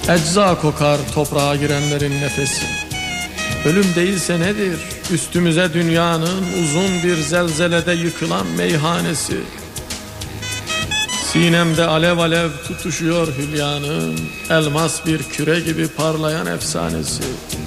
Ecza kokar toprağa girenlerin nefesi. Ölüm değilse nedir? Üstümüze dünyanın uzun bir zelzelede yıkılan meyhanesi. Sinemde alev alev tutuşuyor hülyanın, elmas bir küre gibi parlayan efsanesi.